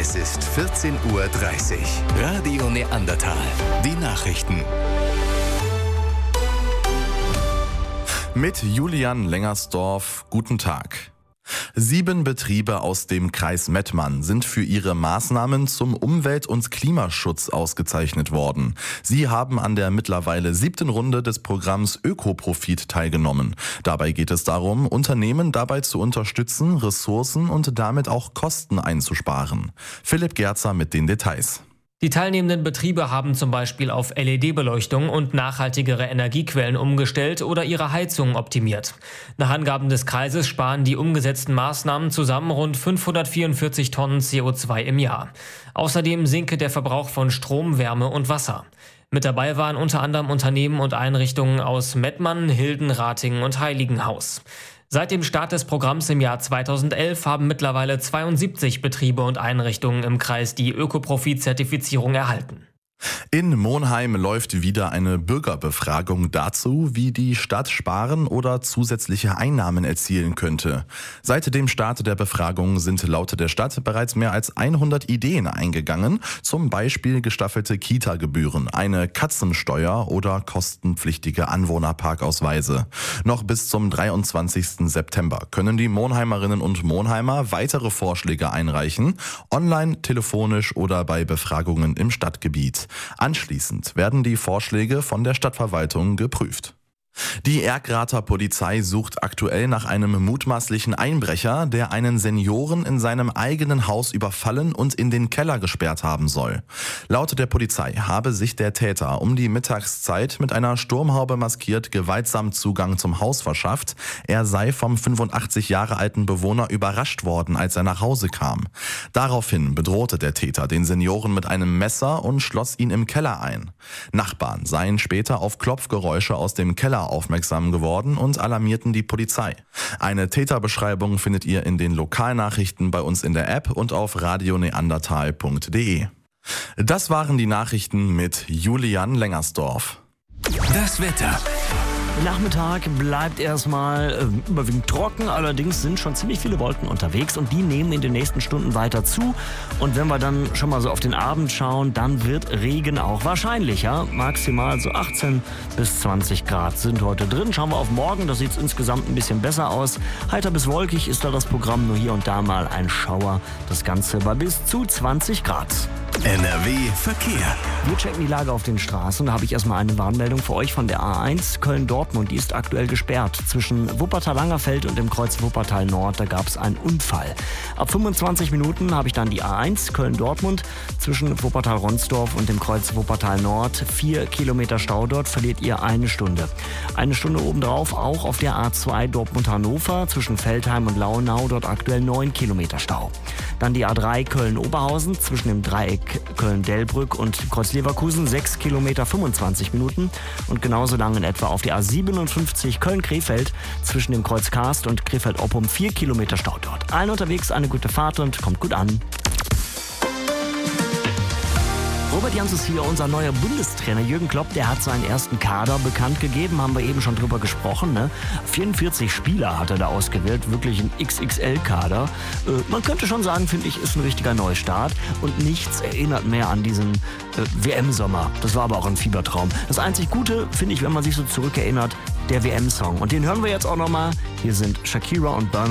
Es ist 14:30 Uhr. Radio Neandertal. Die Nachrichten. Mit Julian Lengersdorf, guten Tag. 7 Betriebe aus dem Kreis Mettmann sind für ihre Maßnahmen zum Umwelt- und Klimaschutz ausgezeichnet worden. Sie haben an der mittlerweile 7. Runde des Programms Ökoprofit teilgenommen. Dabei geht es darum, Unternehmen dabei zu unterstützen, Ressourcen und damit auch Kosten einzusparen. Philipp Gerzer mit den Details. Die teilnehmenden Betriebe haben zum Beispiel auf LED-Beleuchtung und nachhaltigere Energiequellen umgestellt oder ihre Heizung optimiert. Nach Angaben des Kreises sparen die umgesetzten Maßnahmen zusammen rund 544 Tonnen CO2 im Jahr. Außerdem sinke der Verbrauch von Strom, Wärme und Wasser. Mit dabei waren unter anderem Unternehmen und Einrichtungen aus Mettmann, Hilden, Ratingen und Heiligenhaus. Seit dem Start des Programms im Jahr 2011 haben mittlerweile 72 Betriebe und Einrichtungen im Kreis die Ökoprofit-Zertifizierung erhalten. In Monheim läuft wieder eine Bürgerbefragung dazu, wie die Stadt sparen oder zusätzliche Einnahmen erzielen könnte. Seit dem Start der Befragung sind laut der Stadt bereits mehr als 100 Ideen eingegangen, zum Beispiel gestaffelte Kita-Gebühren, eine Katzensteuer oder kostenpflichtige Anwohnerparkausweise. Noch bis zum 23. September können die Monheimerinnen und Monheimer weitere Vorschläge einreichen, online, telefonisch oder bei Befragungen im Stadtgebiet. Anschließend werden die Vorschläge von der Stadtverwaltung geprüft. Die Erkrater Polizei sucht aktuell nach einem mutmaßlichen Einbrecher, der einen Senioren in seinem eigenen Haus überfallen und in den Keller gesperrt haben soll. Laut der Polizei habe sich der Täter um die Mittagszeit mit einer Sturmhaube maskiert gewaltsam Zugang zum Haus verschafft. Er sei vom 85 Jahre alten Bewohner überrascht worden, als er nach Hause kam. Daraufhin bedrohte der Täter den Senioren mit einem Messer und schloss ihn im Keller ein. Nachbarn seien später auf Klopfgeräusche aus dem Keller aufmerksam geworden und alarmierten die Polizei. Eine Täterbeschreibung findet ihr in den Lokalnachrichten bei uns in der App und auf radioneandertal.de. Das waren die Nachrichten mit Julian Lengersdorf. Das Wetter. Nachmittag bleibt erstmal überwiegend trocken, allerdings sind schon ziemlich viele Wolken unterwegs und die nehmen in den nächsten Stunden weiter zu. Und wenn wir dann schon mal so auf den Abend schauen, dann wird Regen auch wahrscheinlicher. Maximal so 18 bis 20 Grad sind heute drin. Schauen wir auf morgen, da sieht es insgesamt ein bisschen besser aus. Heiter bis wolkig ist da das Programm, nur hier und da mal ein Schauer. Das Ganze bei bis zu 20 Grad. NRW Verkehr. Wir checken die Lage auf den Straßen. Da habe ich erstmal eine Warnmeldung für euch von der A1 Köln-Dortmund. Die ist aktuell gesperrt. Zwischen Wuppertal-Langerfeld und dem Kreuz Wuppertal-Nord, da gab es einen Unfall. Ab 25 Minuten habe ich dann die A1 Köln-Dortmund. Zwischen Wuppertal-Ronsdorf und dem Kreuz Wuppertal-Nord 4 Kilometer Stau. Dort verliert ihr eine Stunde. Eine Stunde obendrauf auch auf der A2 Dortmund-Hannover. Zwischen Veltheim und Lauenau dort aktuell 9 Kilometer Stau. Dann die A3 Köln-Oberhausen zwischen dem Dreieck Köln-Delbrück und Kreuz Leverkusen 6 Kilometer 25 Minuten und genauso lang in etwa auf der A57 Köln-Krefeld zwischen dem Kreuz Karst und Krefeld-Oppum 4 Kilometer Stau dort. Allen unterwegs eine gute Fahrt und kommt gut an. Robert Jans ist hier, unser neuer Bundestrainer. Jürgen Klopp, der hat seinen ersten Kader bekannt gegeben, haben wir eben schon drüber gesprochen. Ne? 44 Spieler hat er da ausgewählt, wirklich ein XXL-Kader. Man könnte schon sagen, finde ich, ist ein richtiger Neustart und nichts erinnert mehr an diesen WM-Sommer. Das war aber auch ein Fiebertraum. Das einzig Gute, finde ich, wenn man sich so zurückerinnert, der WM-Song. Und den hören wir jetzt auch nochmal. Hier sind Shakira und Burn.